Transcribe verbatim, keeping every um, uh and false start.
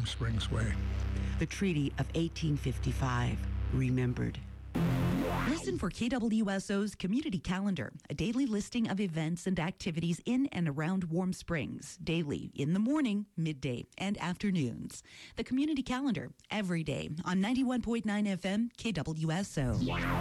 Warm Springs Way. The Treaty of eighteen fifty-five, remembered. Listen for K W S O's Community Calendar, a daily listing of events and activities in and around Warm Springs, daily, in the morning, midday, and afternoons. The Community Calendar, every day on ninety-one point nine F M, K W S O.